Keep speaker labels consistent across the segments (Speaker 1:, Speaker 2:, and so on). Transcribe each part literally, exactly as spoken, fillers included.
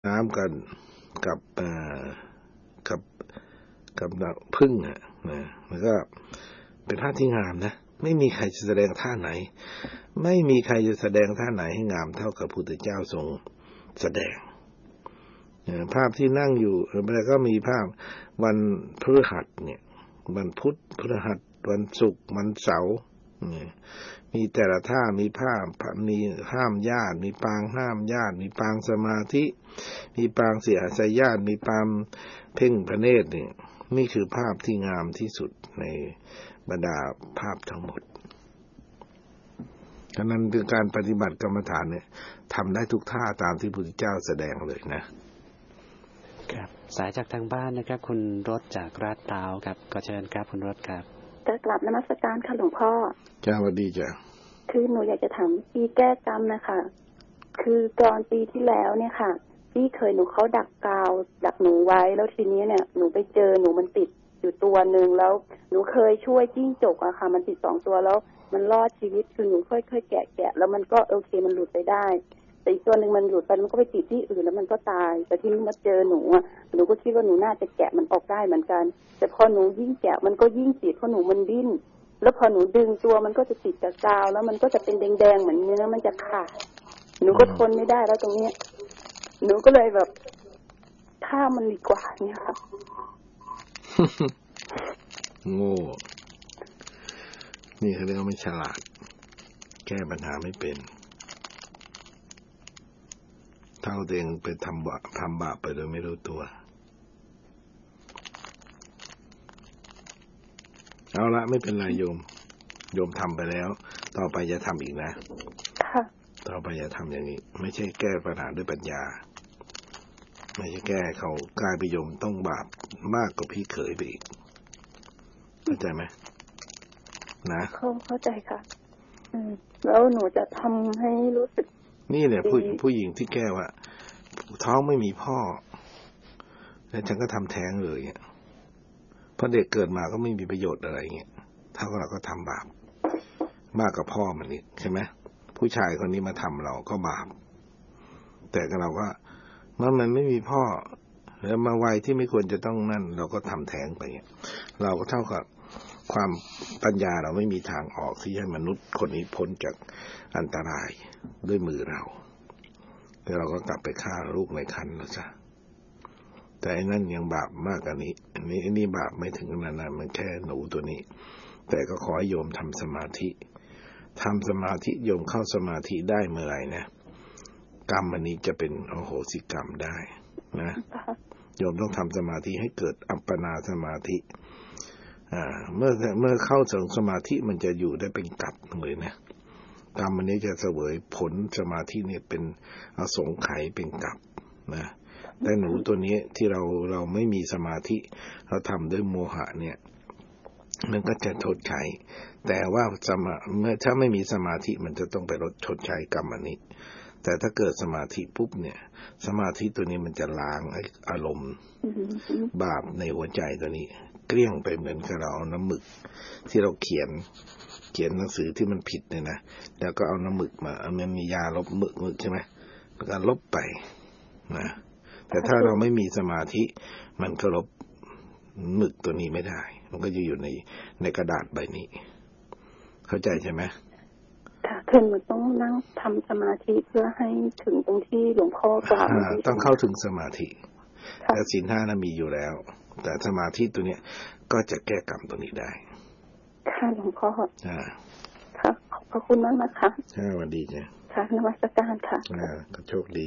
Speaker 1: น้ำกันกับเอ่อกับกับผึ้งอ่ะนะมันก็เป็นภาพที่งามนะไม่มีใครจะแสดงท่าไหนไม่มีใครจะแสดงท่าไหนให้งามเท่ากับพระพุทธเจ้าทรงแสดงภาพที่นั่งอยู่แล้วก็มีภาพวันพฤหัสเนี่ยวันพุธพฤหัสวันศุกร์วันเสาร์มีแต่ละท่ามีภาพมีห้ามญาติมีปางห้ามญาติมีปางสมาธิมีปางเสียสายญาติมีปางเพ่งพระเนตรเนี่ยนี่คือภาพที่งามที่สุดในบรรดาภาพทั้งหมดฉะนั้นคือการปฏิบัติกรรมฐานเนี่ยทำได้ทุกท่าตามที่พระพุทธเจ้าแสดงเลยนะครับ
Speaker 2: สายจากทางบ้านนะครับคุณรถจากลาดพร้าวครับก็เชิญครับคุณรถครับ
Speaker 3: จะกลับนมัสการค่ะหลวงพ่อ
Speaker 1: จ้าสวัสดีจ้ะ
Speaker 3: คือหนูอยากจะถามพี่แก้กรรมนะคะคือตอนปีที่แล้วเนี่ยค่ะพี่เคยหนูเขาดักกาวดักหนูไว้แล้วทีนี้เนี่ยหนูไปเจอหนูมันติดอยู่ตัวหนึ่งแล้วหนูเคยช่วยจิ้งจกอะค่ะมันติดสองตัวแล้วมันรอดชีวิตคือหนูค่อยๆแกะแกะแล้วมันก็โอเคมันหลุดไปได้แต่อีกตัวหนึ่งมันหลุดไปมันก็ไปติดที่อื่นแล้วมันก็ตายแต่ที่นี้มาเจอหนูอะหนูก็คิดว่าหนูน่าจะแกะมันออกได้เหมือนกันแต่พอหนูยิ่งแกะมันก็ยิ่งติดเพราะหนูมันดิ้นแล้วพอหนูดึงตัวมันก็จะติดกับกาวแล้วมันก็จะเป็นแดงๆเหมือนเนื้อมันจะขาดหนูก็ทนไม่ได้แล้วตรงนี้หนูก็เลยแบบถ้ามันดีกว่าเนี่ยค่ะ
Speaker 1: โง่นี่เขาเรียกว่าไม่ฉลาดแก้ปัญหาไม่เป็นเท่าตัวเองไปทำบาปทำบาปไปโดยไม่รู้ตัวเอาละไม่เป็นไรโยมโยมทำไปแล้วต่อไปจะทำอีกนะ
Speaker 3: ค่ะ
Speaker 1: ต่อไปจะทำอย่างนี้ไม่ใช่แก้ปัญหาด้วยปัญญาไม่ใช่แก้เขากลายไปโยมต้องบาปมากกว่าพี่เขยไปอีกเข้าใจไหมนะ
Speaker 3: เข้าเข้าใจค่ะอืมแล้วหนูจะทำให้รู้สึก
Speaker 1: นี่แหละผู้ผู้หญิงที่แก้ว่าท้องไม่มีพ่อแล้วฉันก็ทำแท้งเลยเพราะเด็กเกิดมาก็ไม่มีประโยชน์อะไรเงี้ยเท่ากับเราก็ทำบาปมากกว่าพ่อมันอีกใช่ไหมผู้ชายคนนี้มาทำเราก็บาปแต่เราก็เมื่อมันไม่มีพ่อแล้วมาวัยที่ไม่ควรจะต้องนั่นเราก็ทำแท้งไปเราก็เท่ากับความปัญญาเราไม่มีทางออกที่ให้มนุษย์คนนี้พ้นจากอันตรายด้วยมือเราแต่เราก็กลับไปฆ่าลูกในครรภ์แล้วจ้ะแต่อันนั้นยังบาปมากกว่านี้อันนี้อันนี้บาปไม่ถึงขนาดนั้นมันแค่หนูตัวนี้แต่ก็ขอให้โยมทำสมาธิทำสมาธิโยมเข้าสมาธิได้เมื่อไหร่นะกรรมอันนี้จะเป็นอโหสิกรรมได้นะโยมต้องทำสมาธิให้เกิดอัปปนาสมาธิอ่าเมื่อเมื่อเข้าถึงสมาธิมันจะอยู่ได้เป็นกลับเลยนะกรรมอันนี้จะเสวยผลสมาธิเนี่ยเป็นอสงไขยเป็นกลับนะแต่หนูตัวนี้ที่เราเราไม่มีสมาธิเราทำด้วยโมหะเนี่ยมันก็จะชดใช้แต่ว่าสมาเมื่อถ้าไม่มีสมาธิมันจะต้องไปลดชดใช้กรรมอันนี้แต่ถ้าเกิดสมาธิปุ๊บเนี่ยสมาธิตัวนี้มันจะล้างอารมณ์บาปในหัวใจตัวนี้เกลี้ยงไปเหมือนกับเราเอาน้ำหมึกที่เราเขียนเขียนหนังสือที่มันผิดเนี่ยนะแล้วก็เอาน้ำหมึกมามันมียาลบหมึกหมึกใช่ไหมแล้วก็ลบไปนะแต่ถ้าเราไม่มีสมาธิมันก็ลบหมึกตัวนี้ไม่ได้มันก็จะอยู่ในในกระดาษใบนี้เข้าใจใช่ไหม
Speaker 3: ค่ะคือมันต้องนั่งทำสมาธิเพื่อให้ถึงตรงที่หลวงพ่อกล่าว
Speaker 1: ต้องเข้าถึงสมาธิแต่ศีลห้านั้นมีอยู่แล้วแต่สมาธิตัวเนี้ยก็จะแก้กรรมตัวนี้ได้
Speaker 3: ค่ะหลวงพ่อ
Speaker 1: อ่า
Speaker 3: ค่ะขอบพระคุณมากนะคะ
Speaker 1: ค่ะสวัสดีจ้ะ
Speaker 3: ค่ะนมัสการค่ะ
Speaker 1: อ่าก็โชคดี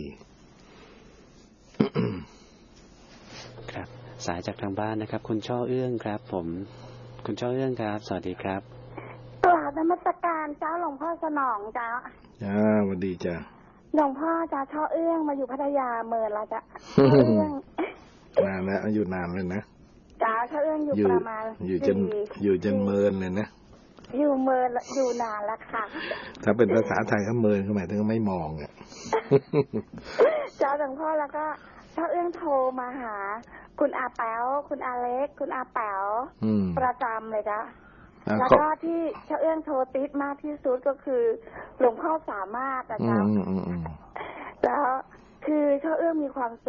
Speaker 2: ครับสายจากทางบ้านนะครับคุณช่อเอื้องครับผมคุณช่อเอื้องครับสวัสดีครับ
Speaker 4: กราบนมัสการเจ้าหลวงพ่อสนองจ้า
Speaker 1: จ้าสวัสดีจ้ะ
Speaker 4: หลวงพ่อจ้าช่อเอื้องมาอยู่พัทยาเมินละจ้ะช่อเอื้อง
Speaker 1: นานแล้วอยู่นานเลยนะ
Speaker 4: จ้าช่อเอื้องอยู่ประมาณ
Speaker 1: อยู่จนอยู่จนเมินเลยนะ
Speaker 4: อยู่เมินอยู่นานแล้วค่ะ
Speaker 1: ถ้าเป็นภาษาไทยเขาเมินเขาหมายถึงไม่มองอ่ะ
Speaker 4: จ้าหลวงพ่อแล้วก็ช่อเอื้องโทรมาหาคุณอาแป๋วคุณอาเล็กคุณอาแป๋วประจำเลยจ้ะแล้วก็ที่ช่อเอื้องโทรติดมากที่สุดก็คือหลวงพ่อสามารถนะจ๊ะแล้วคือช่อเอื้องมีความ